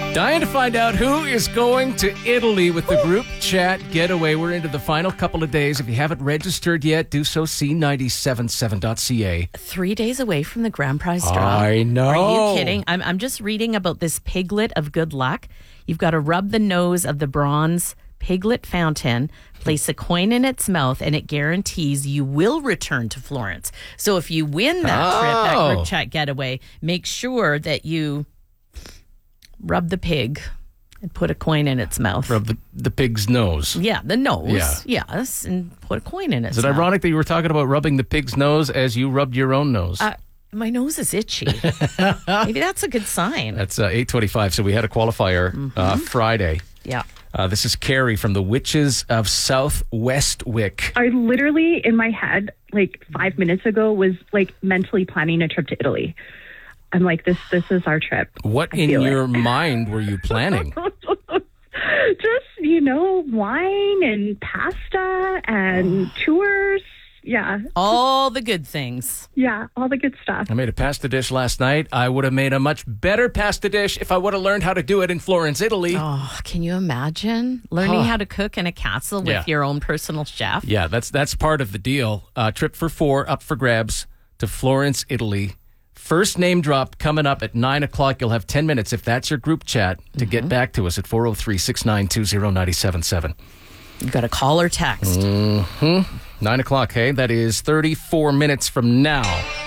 Dying to find out who is going to Italy with the group chat getaway. We're into the final couple of days. If you haven't registered yet, do so. C977.ca. 3 days away from the grand prize draw. I know. Are you kidding? I'm just reading about this piglet of good luck. You've got to rub the nose of the bronze piglet fountain, place a coin in its mouth, and it guarantees you will return to Florence. So if you win that trip, that group chat getaway, make sure that you rub the pig and put a coin in its mouth. Rub the pig's nose. Yeah, the nose. Yeah. Yes, and put a coin in its Is it mouth. ironic that you were talking about rubbing the pig's nose as you rubbed your own nose? My nose is itchy. Maybe that's a good sign. That's 8:25. So we had a qualifier Friday. Yeah. This is Carrie from the Witches of South Westwick. I literally, in my head, like 5 minutes ago, was like mentally planning a trip to Italy. I'm like, this is our trip. What in your mind were you planning? Just, wine and pasta and tours. Yeah. All the good things. Yeah, all the good stuff. I made a pasta dish last night. I would have made a much better pasta dish if I would have learned how to do it in Florence, Italy. Oh, can you imagine learning how to cook in a castle with your own personal chef? Yeah, that's part of the deal. Trip for 4 up for grabs to Florence, Italy. First name drop coming up at 9 o'clock. You'll have 10 minutes, if that's your group chat, to get back to us at 403-692-0977. You've got to call or text. 9 o'clock, hey? That is 34 minutes from now.